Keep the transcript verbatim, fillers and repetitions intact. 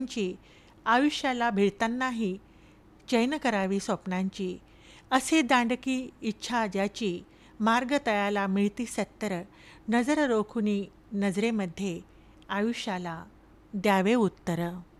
ची आयुष्याला भिडतानाही चैन करावी स्वप्नांची, असे दांडकी इच्छा ज्याची, मार्ग तयाला मिळती सत्तर, नजर रोखुनी नजरेमध्ये आयुष्याला द्यावे उत्तर.